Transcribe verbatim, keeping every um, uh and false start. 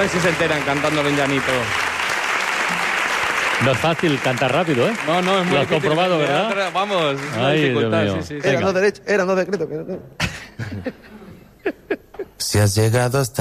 ver si se enteran cantando Benjanito. No es fácil cantar rápido, ¿eh? No, no, es muy Lo has difícil. comprobado, ¿verdad? Vamos, es una Ay, dificultad, Dios mío. sí, sí, sí. Eran dos derechos, eran dos decretos. Si has llegado hasta